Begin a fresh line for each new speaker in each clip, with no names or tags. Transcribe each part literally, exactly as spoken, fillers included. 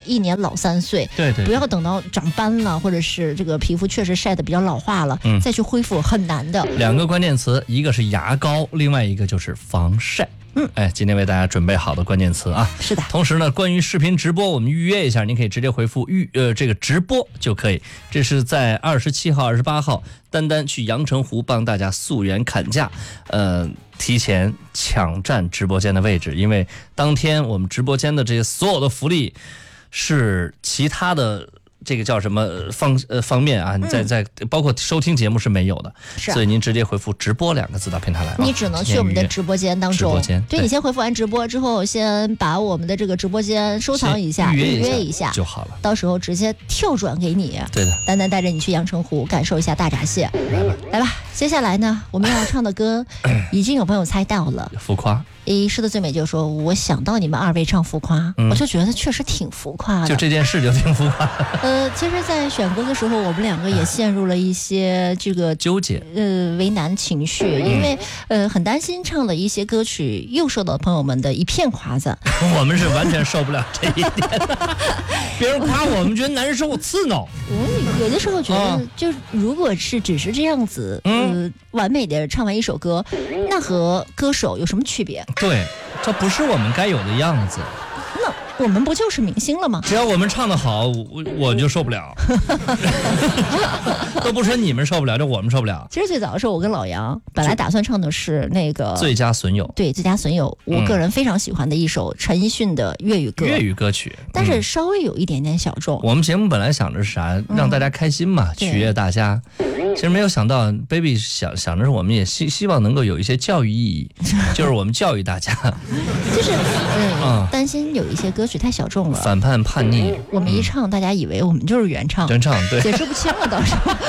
一年老三岁。
对 对, 对，
不要等到长斑了，或者是这个皮肤确实晒得比较老化了，嗯、再去恢复很难的。
两个关键词，一个是牙膏，另外一个就是防晒。嗯，哎，今天为大家准备好的关键词啊，
是的。
同时呢，关于视频直播，我们预约一下，您可以直接回复预呃这个直播就可以。这是在二十七号、二十八号，丹丹去阳澄湖帮大家溯源砍价，呃，提前抢占直播间的位置，因为当天我们直播间的这些所有的福利是其他的。这个叫什么方呃方面啊？你在在包括收听节目是没有的，
是、啊，
所以您直接回复直播两个字到平台来。
你只能去我们的直播间当中。直
播间，
对，你先回复完直播之后，先把我们的这个直播间收藏一下，
预约
预约一下
就好了。
到时候直接跳转给你。
对的，
丹丹带着你去阳澄湖感受一下大闸蟹。
来吧，
来吧。接下来呢，我们要唱的歌已经有朋友猜到了，
浮夸。
诶，诗的最美就说，我想到你们二位唱浮夸、嗯，我就觉得确实挺浮夸的。
就这件事就挺浮夸。
呃，其实，在选歌的时候，我们两个也陷入了一些这个
纠结，
呃，为难情绪，因为呃，很担心唱的一些歌曲又受到朋友们的一片夸赞。
我们是完全受不了这一点，别人夸我们觉得难受、刺挠。
我有的时候觉得，哦、就是如果是只是这样子，嗯、呃，完美的唱完一首歌，那和歌手有什么区别？
对，这不是我们该有的样子。
那我们不就是明星了吗？
只要我们唱得好，我我就受不了。都不说你们受不了，这我们受不了。
其实最早的时候，我跟老杨本来打算唱的是那个《
最佳损友》，
对，《最佳损友》，我个人非常喜欢的一首陈奕迅的粤语歌，
粤语歌曲，
但是稍微有一点点小众。
嗯、我们节目本来想着是啥，让大家开心嘛，嗯、取悦大家。其实没有想到 ，baby 想想着是我们也希希望能够有一些教育意义，就是我们教育大家，
就是嗯、呃，担心有一些歌曲太小众了，
反叛叛逆。
我们一唱，嗯、大家以为我们就是原唱，
原唱对，
解释不清了到时候。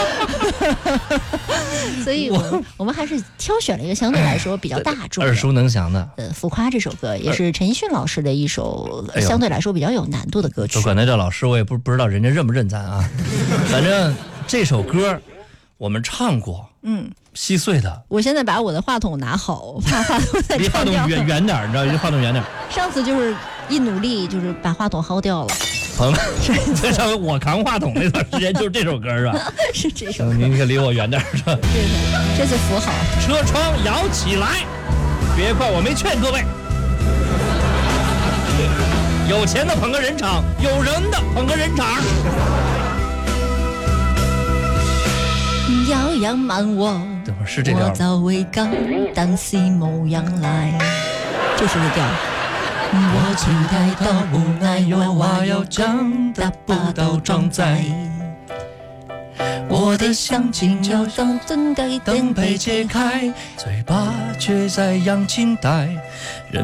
所以我们我们还是挑选了一个相对来说比较大众、
耳熟能详的。
呃，浮夸这首歌也是陈奕迅老师的一首相对来说比较有难度的歌曲。
都管他叫老师，我也不不知道人家认不认咱啊。反正这首歌。我们唱过，嗯，稀碎的。我现在把我的话筒拿好，我怕话筒再离话筒远远点，你知道，离话筒远点。上次就是一努力，就是把话筒薅掉了。朋友们，这上回我扛话筒那段时间就是这首歌是吧？是这首歌。您可离我远点是吧？对的，这是符号。车窗摇起来，别怪我没劝各位。有钱的捧个人场，有人的捧个人场。
要仰望我，
是这调，
我早未敢，但是无人来，就是这调。我期待到无奈，有话要讲，得不到装载。我的想尽要当灯被灯被揭开，嘴巴却在扬青带。